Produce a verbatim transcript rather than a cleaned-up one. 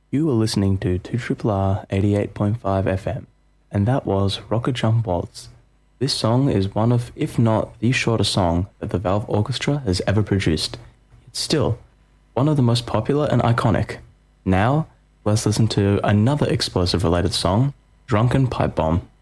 You were listening to two R R eighty-eight point five F M, and that was Rocket Jump Waltz. This song is one of, if not the shortest song that the Valve Orchestra has ever produced. It's still one of the most popular and iconic. Now, let's listen to another explosive related song, Drunken Pipe Bomb.